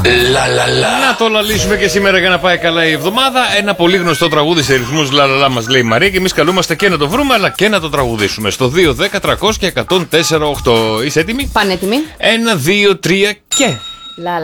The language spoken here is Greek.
Να το λαλήσουμε και σήμερα για να πάει καλά η εβδομάδα. Ένα πολύ γνωστό τραγούδι σε ρυθμούς λαλαλά μας λέει η Μαρία και εμείς καλούμαστε και να το βρούμε αλλά και να το τραγουδήσουμε. Στο 2-10-300 και 104-8. Είσαι έτοιμη? Πανέτοιμη. 1, 2, 3 και.